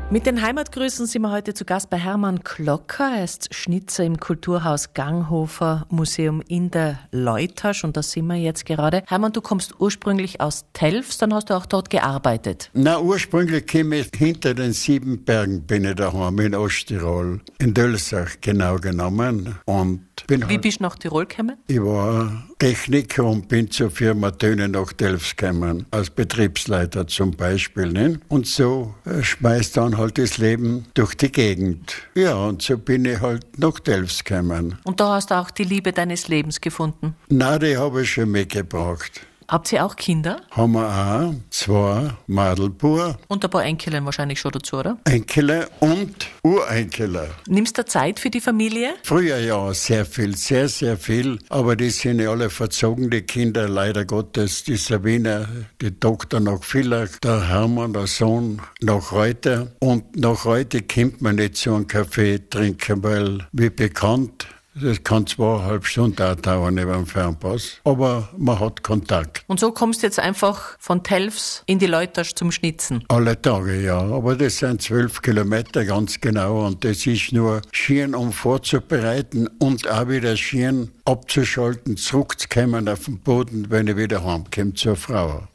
Mit den Heimatgrüßen sind wir heute zu Gast bei Hermann Klocker. Er ist Schnitzer im Kulturhaus Ganghofer Museum in der Leutasch und da sind wir jetzt gerade. Hermann, du kommst ursprünglich aus Telfs, dann hast du auch dort gearbeitet. Na, ursprünglich komme ich hinter den Siebenbergen, bin ich daheim in Osttirol, in Dölsach genau genommen. Und Wie bist du nach Tirol gekommen? Ich war Techniker und bin zur Firma Töne nach Telfs gekommen, als Betriebsleiter zum Beispiel. Ne? Und so schmeißt dann halt das Leben durch die Gegend. Ja, und so bin ich halt nach Telfs gekommen. Und da hast du auch die Liebe deines Lebens gefunden? Na, die habe ich schon mitgebracht. Habt ihr auch Kinder? Haben wir auch 2 Madelbuben. Und ein paar Enkelin wahrscheinlich schon dazu, oder? Enkelin und Urenkelin. Nimmst du Zeit für die Familie? Früher ja, sehr viel, sehr, sehr viel. Aber die sind ja alle verzogen, die Kinder, leider Gottes. Die Sabine, die Tochter nach Villach, der Hermann, der Sohn nach Reuter. Und nach heute kommt man nicht so einen Kaffee trinken, weil, wie bekannt, das kann 2,5 Stunden auch dauern über den Fernpass, aber man hat Kontakt. Und so kommst du jetzt einfach von Telfs in die Leutasch zum Schnitzen? Alle Tage, ja. Aber das sind 12 Kilometer ganz genau und das ist nur Skiern, um vorzubereiten und auch wieder Skiern abzuschalten, zurückzukommen auf den Boden, wenn ich wieder heimkomme zur Frau.